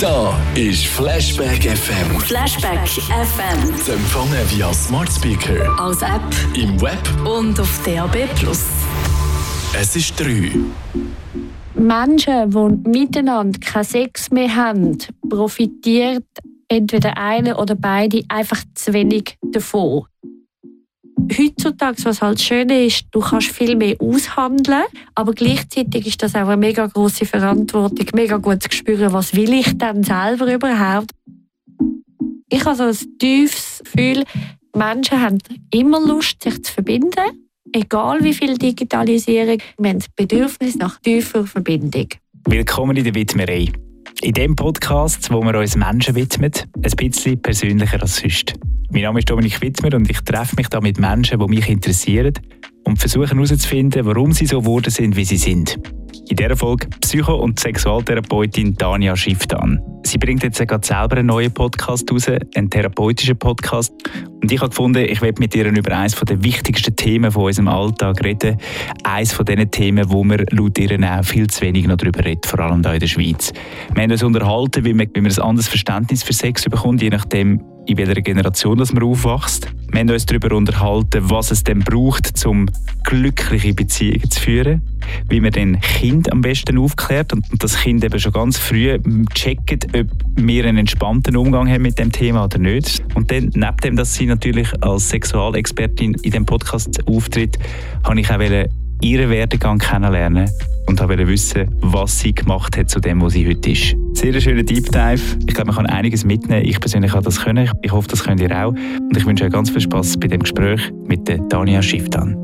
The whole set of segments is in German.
Da ist Flashback FM. Flashback FM. Zu empfangen via Smart Speaker, Als App im Web. und auf DAB+. Es ist 3. Menschen, die miteinander keinen Sex mehr haben, profitiert entweder einer oder beide einfach zu wenig davon. Heutzutage, was halt schön ist, du kannst viel mehr aushandeln, aber gleichzeitig ist das auch eine mega grosse Verantwortung, mega gut zu spüren, was will ich denn selber überhaupt. Ich habe so ein tiefes Gefühl, Menschen haben immer Lust, sich zu verbinden, egal wie viel Digitalisierung. Wir haben das Bedürfnis nach tiefer Verbindung. Willkommen in der Widmerei. In diesem Podcast, wo wir uns Menschen widmen, ein bisschen persönlicher als sonst. Mein Name ist Dominik Wittmer und ich treffe mich da mit Menschen, die mich interessieren und versuche herauszufinden, warum sie so geworden sind, wie sie sind. In dieser Folge Psycho- und Sexualtherapeutin Tanja Schifftan. Sie bringt jetzt gerade selber einen neuen Podcast raus, einen therapeutischen Podcast. Und ich habe gefunden, ich werde mit ihr über eines der wichtigsten Themen von unserem Alltag reden. Eines von diesen Themen, wo wir laut ihr auch viel zu wenig noch darüber reden, vor allem hier in der Schweiz. Wir haben uns unterhalten, wie man ein anderes Verständnis für Sex bekommt, je nachdem, in welcher Generation dass man aufwächst. Wir haben uns darüber unterhalten, was es denn braucht, um glückliche Beziehungen zu führen. Wie man den Kind am besten aufklärt und das Kind eben schon ganz früh checkt, ob wir einen entspannten Umgang haben mit dem Thema oder nicht. Und dann, neben dem, dass sie natürlich als Sexualexpertin in diesem Podcast auftritt, wollte ich auch ihren Werdegang kennenlernen und wollte wissen, was sie gemacht hat zu dem, wo sie heute ist. Sehr schöner Deep Dive. Ich glaube, man kann einiges mitnehmen. Ich persönlich habe das können. Ich hoffe, das könnt ihr auch. Und ich wünsche euch ganz viel Spass bei dem Gespräch mit der Tanja Schifftan.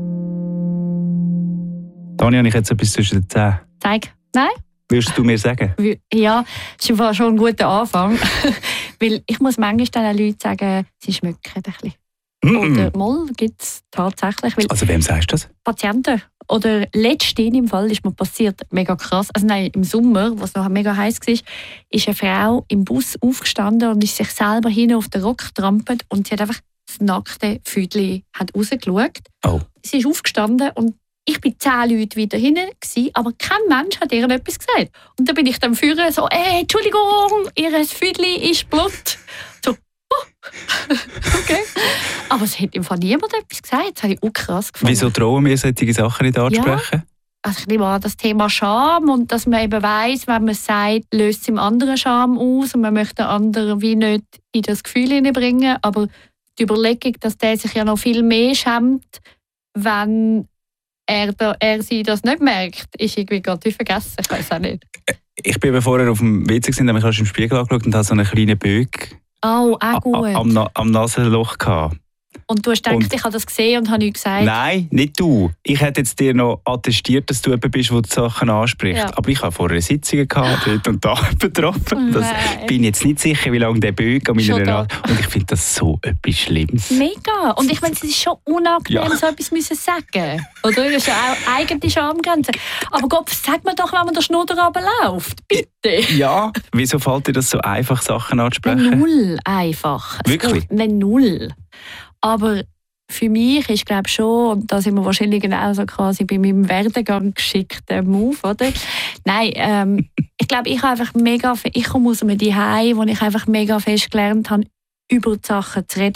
Tanja, ich jetzt etwas zwischen den Zähnen. Zeig. Nein? Würdest du mir sagen? Ja, das ist schon ein guter Anfang. Weil ich muss manchmal den Leuten sagen, sie schmücken ein bisschen. Oder mal gibt es tatsächlich. Weil Also wem sagst du das? Patienten. Oder letztens im Fall ist mir passiert, mega krass, also nein, im Sommer, wo es noch mega heiß war, ist eine Frau im Bus aufgestanden und ist sich selber hin auf den Rock getrampelt und sie hat einfach das nackte Füdli rausgeschaut. Oh. Sie ist aufgestanden und ich war 10 Leute wieder hinten, aber kein Mensch hat ihr etwas gesagt. Und dann bin ich dann führen so, Entschuldigung, ihr Füdli ist blut. So, okay. Aber es hat im Fall niemand etwas gesagt. Das habe ich auch krass gefunden. Wieso trauen wir solche Sachen nicht ansprechen? Ja. Also ich nehme an, das Thema Scham und dass man eben weiss, wenn man es sagt, löst es im anderen Scham aus und man möchte den anderen wie nicht in das Gefühl hineinbringen. Aber die Überlegung, dass der sich ja noch viel mehr schämt, wenn er sie das nicht merkt, ist irgendwie gerade vergessen. Ich weiß auch nicht. Ich bin eben vorher auf dem WC gewesen, habe mich im Spiegel angeschaut und hatte so einen kleinen Böck Oh, auch gut. am Nasenloch gehabt. Und du hast gedacht, ich habe das gesehen und habe nichts gesagt? Nein, nicht du. Ich hätte jetzt dir noch attestiert, dass du jemand bist, der die Sachen anspricht. Ja. Aber ich habe vorher Sitzungen gehabt, dort und da betroffen. Ich bin jetzt nicht sicher, wie lange der Böck an meiner Nase. Und ich finde das so etwas Schlimmes. Mega. Und ich meine, es ist schon unangenehm, so etwas müssen sagen. Oder? Das ist ja auch eigentlich Schamgrenze. Aber Gott, sag mir doch, wenn man der Schnurr runterläuft. Bitte. Ja, wieso fällt dir das so einfach, Sachen anzusprechen? Null einfach. Wirklich? Null. Aber für mich ist, glaube ich, schon, und da sind wir wahrscheinlich genauso quasi bei meinem Werdegang geschickten Move, oder? Nein, ich glaube, ich komme aus einem Zuhause, wo ich einfach mega fest gelernt habe, über die Sachen zu reden.